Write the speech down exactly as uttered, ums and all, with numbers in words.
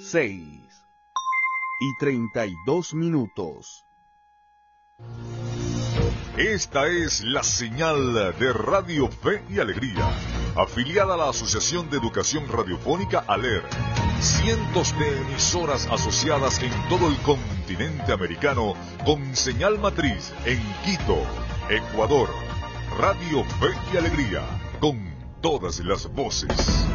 seis y treinta y dos minutos. Esta es la señal de Radio Fe y Alegría, afiliada a la Asociación de Educación Radiofónica ALER. Cientos de emisoras asociadas en todo el continente americano con señal matriz en Quito, Ecuador. Radio Fe y Alegría, con todas las voces.